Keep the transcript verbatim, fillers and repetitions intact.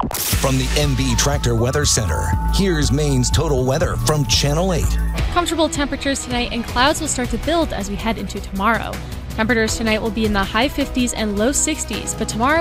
From the M B Tractor Weather Center, here's Maine's total weather from Channel eight. Comfortable temperatures tonight, and clouds will start to build as we head into tomorrow. Temperatures tonight will be in the high fifties and low sixties, but tomorrow